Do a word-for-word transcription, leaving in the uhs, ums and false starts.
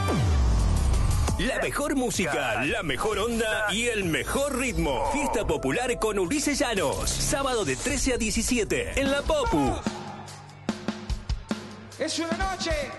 La mejor música, la mejor onda y el mejor ritmo. Fiesta popular con Ulises Llanos. Sábado de trece a diecisiete en La Popu. Es una noche